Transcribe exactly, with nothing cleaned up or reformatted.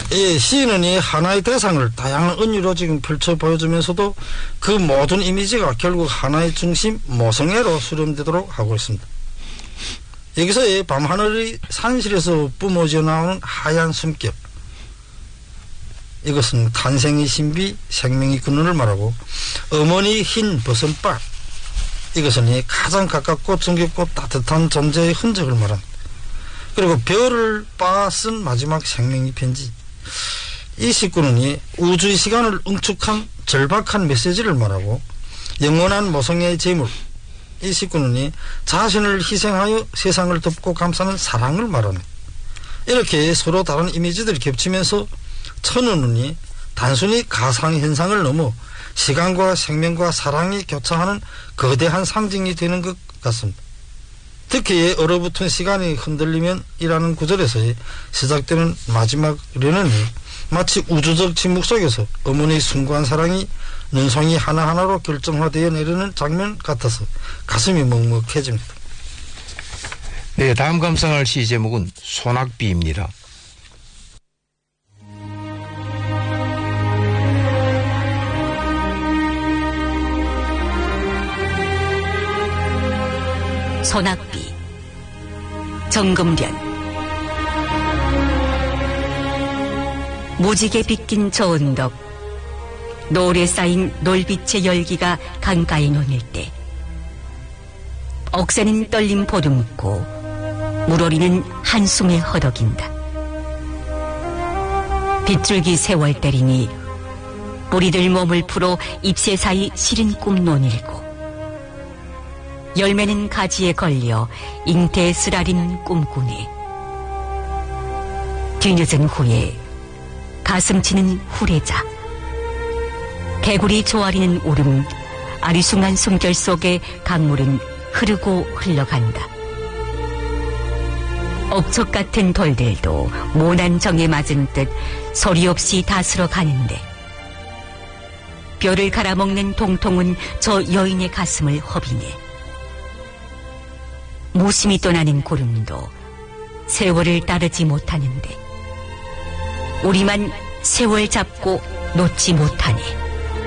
예, 시인은 이 하나의 대상을 다양한 은유로 지금 펼쳐 보여주면서도 그 모든 이미지가 결국 하나의 중심 모성애로 수렴되도록 하고 있습니다. 여기서 이 밤하늘이 산실에서 뿜어져 나오는 하얀 숨결, 이것은 탄생의 신비, 생명의 근원을 말하고, 어머니 흰 버선발, 이것은 이 가장 가깝고 정겹고 따뜻한 존재의 흔적을 말합니다. 그리고 별을 빻아 쓴 마지막 생명의 편지, 이 시구는 이 우주의 시간을 응축한 절박한 메시지를 말하고, 영원한 모성애의 재물, 이 시구는 이 자신을 희생하여 세상을 덮고 감싸는 사랑을 말합니다. 이렇게 서로 다른 이미지들이 겹치면서 천운은 이 단순히 가상현상을 넘어 시간과 생명과 사랑이 교차하는 거대한 상징이 되는 것 같습니다. 특히 얼어붙은 시간이 흔들리면 이라는 구절에서 시작되는 마지막 련은 마치 우주적 침묵 속에서 어머니의 숭고한 사랑이 눈송이 하나하나로 결정화되어 내리는 장면 같아서 가슴이 먹먹해집니다. 네, 다음 감상할 시 제목은 소낙비입니다. 소낙비, 정금련. 무지개 빗긴 저 언덕, 노을에 쌓인 놀빛의 열기가 강가에 놓일 때, 억새는 떨림 보듬고 물오리는 한숨에 허덕인다. 빗줄기 세월 때리니 뿌리들 몸을 풀어 잎새 사이 시린 꿈 논일고, 열매는 가지에 걸려 잉태에 쓰라린 꿈꾸네. 뒤늦은 후에 가슴 치는 후레자, 개구리 조아리는 울음, 아리숭한 숨결 속에 강물은 흐르고 흘러간다. 억척 같은 돌들도 모난 정에 맞은 듯 소리 없이 다스러 가는데, 뼈를 갈아먹는 동통은 저 여인의 가슴을 허비네. 무심히 떠나는 구름도 세월을 따르지 못하는데, 우리만 세월 잡고 놓지 못하네.